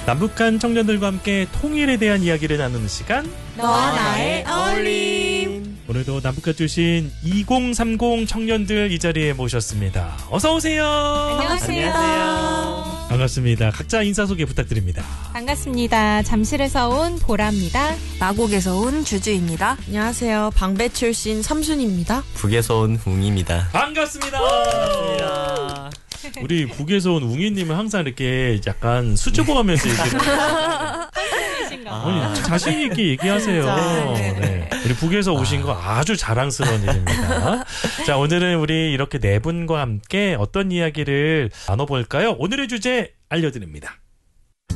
남북한 청년들과 함께 통일에 대한 이야기를 나누는 시간, 너와 나의 어울림. 오늘도 남북한 출신 2030 청년들 이 자리에 모셨습니다. 어서 오세요. 안녕하세요. 반갑습니다. 각자 인사 소개 부탁드립니다. 반갑습니다. 잠실에서 온 보라입니다. 마곡에서 온 주주입니다. 안녕하세요. 방배 출신 삼순입니다. 북에서 온 웅입니다. 반갑습니다. 반갑습니다. 우리 북에서 온 웅이님은 항상 이렇게 약간 수줍어하면서 얘기를 아니, 자신 있게 얘기하세요. 네. 우리 북에서 오신 거 아주 자랑스러운 일입니다. 자, 오늘은 우리 이렇게 네 분과 함께 어떤 이야기를 나눠볼까요? 오늘의 주제 알려드립니다.